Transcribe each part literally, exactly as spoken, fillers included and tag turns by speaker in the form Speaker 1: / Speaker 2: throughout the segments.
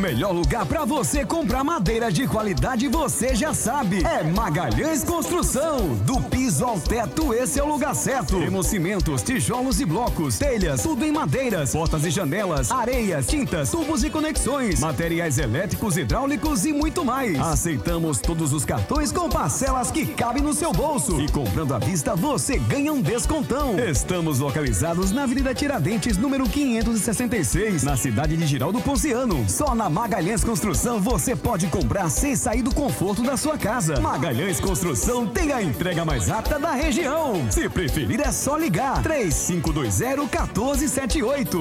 Speaker 1: melhor lugar para você comprar madeira de qualidade, você já sabe. É Magalhães Construção. Do piso ao teto, esse é o lugar certo. Temos cimentos, tijolos e blocos, telhas, tudo em madeiras, portas e janelas, areias, tintas, tubos e conexões, materiais elétricos, hidráulicos e muito mais. Aceitamos todos os cartões com parcelas que cabem no seu bolso. E comprando à vista, você ganha um descontão. Estamos localizados na Avenida Tiradentes, número quinhentos e sessenta e seis, na cidade de Girau do Ponciano. Só na Magalhães Construção você pode comprar sem sair do conforto da sua casa. Magalhães Construção tem a entrega mais rápida da região. Se preferir, é só ligar três cinco dois zero, um quatro sete oito.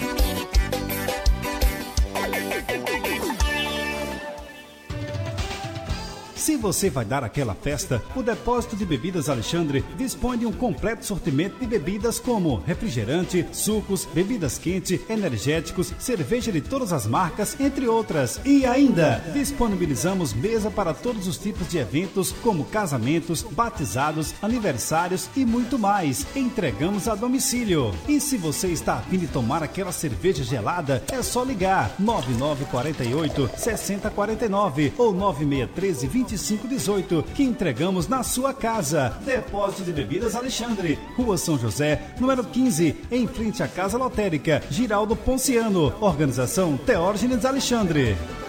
Speaker 2: Se você vai dar aquela festa, o Depósito de Bebidas Alexandre dispõe de um completo sortimento de bebidas como refrigerante, sucos, bebidas quentes, energéticos, cerveja de todas as marcas, entre outras. E ainda disponibilizamos mesa para todos os tipos de eventos, como casamentos, batizados, aniversários e muito mais. Entregamos a domicílio. E se você está a fim de tomar aquela cerveja gelada, é só ligar nove nove quatro oito, seis zero quatro nove ou nove seis um três, vinte e cinco dezoito, que entregamos na sua casa. Depósito de Bebidas Alexandre, Rua São José, número quinze, em frente à Casa Lotérica, Girau do Ponciano. Organização Teógenes Alexandre.